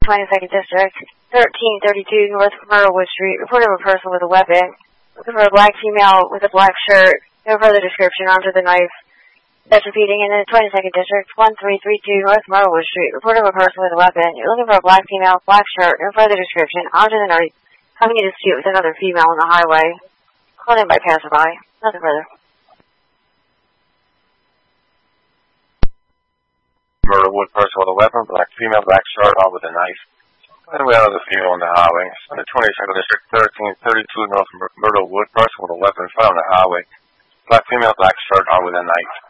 22nd District, 1332 North Myrtlewood Street, report of a person with a weapon. Looking for a black female with a black shirt. No further description. Armed with a knife. That's repeating. In the 22nd District, 1332 North Myrtlewood Street, report of a person with a weapon. You're looking for a black female, black shirt. No further description. Armed with a knife. Having a dispute with another female on the highway. Called in by passerby. Nothing further. Myrtlewood person with a weapon, black female, black shirt, armed with a knife. And we have another female on the highway. In the 22nd District, 1332 North Myrtlewood person with a weapon, found on the highway. Black female, black shirt, armed with a knife.